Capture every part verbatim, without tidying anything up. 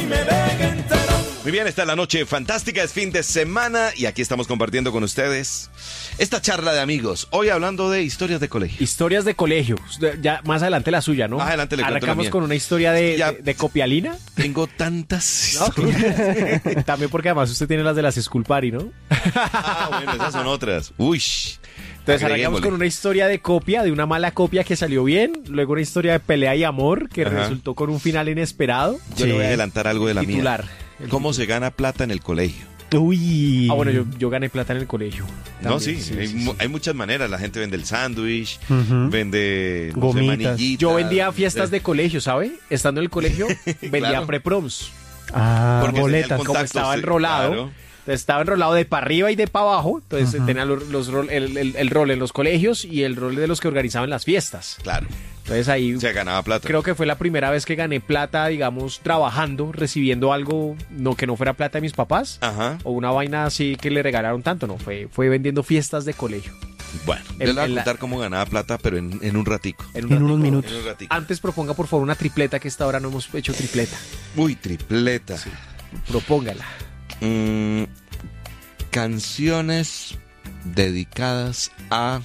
me ven entero. Muy bien, esta es la noche fantástica, es fin de semana y aquí estamos compartiendo con ustedes esta charla de amigos. Hoy hablando de historias de colegio. Historias de colegio. Ya más adelante la suya, ¿no? Más adelante le cuento la Arrancamos mía. con una historia de, Ya- de, de copialina. Tengo tantas ¿No? historias. También porque además usted tiene las de las School Party, ¿no? Ah, bueno, esas son otras. Uy. Entonces arrancamos Agreguémosle. con una historia de copia, de una mala copia que salió bien, luego una historia de pelea y amor que Ajá. resultó con un final inesperado. Yo le voy a adelantar algo de la Titular. mía. ¿Cómo se gana plata en el colegio? Uy. Ah, bueno, yo, yo gané plata en el colegio. No, También, sí, hay, sí, mu- sí. hay muchas maneras. La gente vende el sándwich, Ujú. vende no sé, Gomitas. manillitas. Yo vendía fiestas de colegio, ¿sabe? Estando en el colegio, vendía Claro. pre-proms. Ah, Porque tenía el boletas. contacto, Como estaba sí, enrolado. claro. Entonces estaba enrolado de para arriba y de para abajo. Entonces Ajá. tenía los, los rol- el, el- el rol en los colegios y el rol de los que organizaban las fiestas. Claro, Entonces ahí se ganaba plata. creo que fue la primera vez que gané plata, digamos, trabajando, recibiendo algo no que no fuera plata de mis papás. Ajá. O una vaina así que le regalaron tanto, no, fue, fue vendiendo fiestas de colegio. Bueno, En- yo le voy a en la- contar cómo ganaba plata, pero en, en un ratico. En, En unos ratico. minutos. En un ratico. Antes proponga por favor una tripleta, que esta hora no hemos hecho tripleta. Uy, tripleta. Propóngala. Mm, canciones dedicadas a...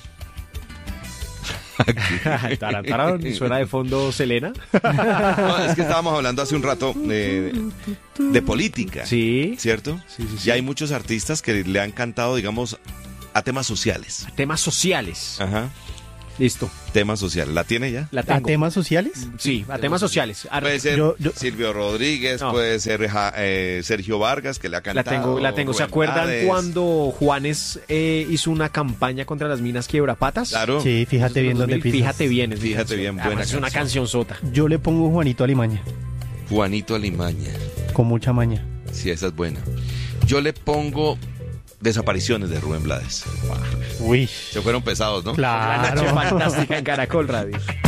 Tarán, tarán, suena de fondo Selena. No, es que estábamos hablando hace un rato de, de política, Sí. ¿cierto? Sí, sí, sí. Y hay muchos artistas que le han cantado, digamos, a temas sociales. Temas sociales. Ajá. Listo. Temas sociales. ¿La tiene ya? La ¿A tengo. temas sociales? Sí, a temas sociales. Ar- Puede ser Yo- yo- Silvio Rodríguez, No. puede ser ja- eh, Sergio Vargas, que le ha La cantado. tengo, la tengo. ¿Se Rubén acuerdan Blades. cuando Juanes eh, hizo una campaña contra las minas quiebrapatas? Claro. Sí, fíjate bien dónde pisas. Fíjate bien. es mi Fíjate canción. bien, Además, buena es una canción. canción sota. Yo le pongo Juanito Alimaña, Juanito Alimaña. con mucha maña. Sí, esa es buena. Yo le pongo Desapariciones de Rubén Blades. Uy. Se fueron pesados, ¿no? La noche Claro. fantástica en Caracol Radio.